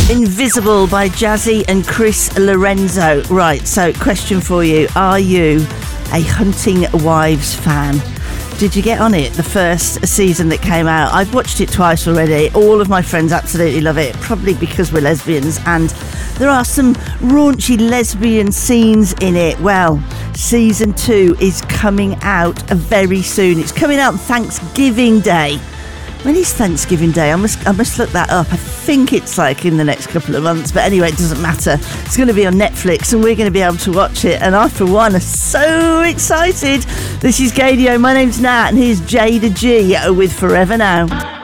Invisible by Jazzy and Chris Lorenzo. Right, so question for you. Are you a Hunting Wives fan? Did you get on it, the first season that came out? I've watched it twice already. All of my friends absolutely love it, probably because we're lesbians, and there are some raunchy lesbian scenes in it. Well, season 2 is coming out very soon. It's coming out on Thanksgiving Day. When is Thanksgiving Day? I must look that up. I think it's like in the next couple of months, but anyway, it doesn't matter. It's going to be on Netflix and we're going to be able to watch it, and I for one are so excited. This is Gaydio. My name's Nat and here's Jada G with Forever Now.